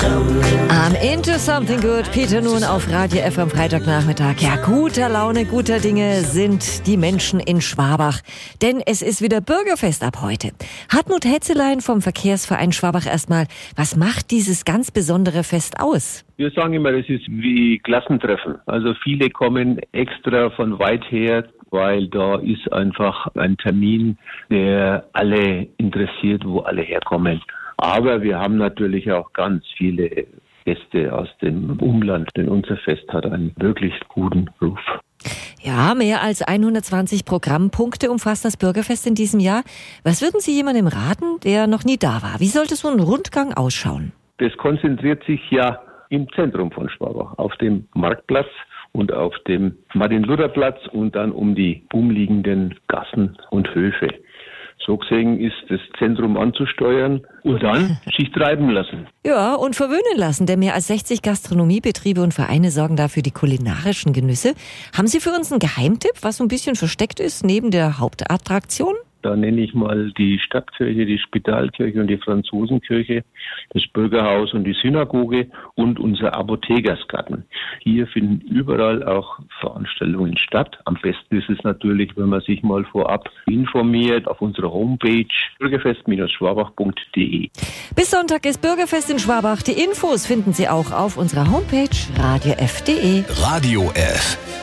I'm into something good. Peter nun auf Radio F am Freitagnachmittag. Ja, guter Laune, guter Dinge sind die Menschen in Schwabach. Denn es ist wieder Bürgerfest ab heute. Hartmut Hetzelein vom Verkehrsverein Schwabach erstmal. Was macht dieses ganz besondere Fest aus? Wir sagen immer, das ist wie Klassentreffen. Also viele kommen extra von weit her, weil da ist einfach ein Termin, der alle interessiert, wo alle herkommen. Aber wir haben natürlich auch ganz viele Gäste aus dem Umland, denn unser Fest hat einen wirklich guten Ruf. Ja, mehr als 120 Programmpunkte umfasst das Bürgerfest in diesem Jahr. Was würden Sie jemandem raten, der noch nie da war? Wie sollte so ein Rundgang ausschauen? Das konzentriert sich ja im Zentrum von Schwabach, auf dem Marktplatz und auf dem Martin-Luther-Platz und dann um die umliegenden Gassen und Höfe. So gesehen ist das Zentrum anzusteuern und dann sich treiben lassen. Ja, und verwöhnen lassen, denn mehr als 60 Gastronomiebetriebe und Vereine sorgen dafür die kulinarischen Genüsse. Haben Sie für uns einen Geheimtipp, was so ein bisschen versteckt ist neben der Hauptattraktion? Da nenne ich mal die Stadtkirche, die Spitalkirche und die Franzosenkirche, das Bürgerhaus und die Synagoge und unser Apothekersgarten. Hier finden überall auch Veranstaltungen statt. Am besten ist es natürlich, wenn man sich mal vorab informiert auf unserer Homepage bürgerfest-schwabach.de. Bis Sonntag ist Bürgerfest in Schwabach. Die Infos finden Sie auch auf unserer Homepage radiof.de. Radio F.